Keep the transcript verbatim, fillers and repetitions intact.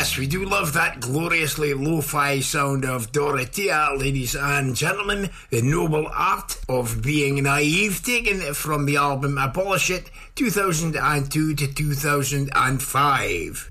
Yes, we do love that gloriously lo-fi sound of Dorothea, ladies and gentlemen. The Noble Art of Being Naive, taken from the album Abolish It, two thousand two to two thousand five.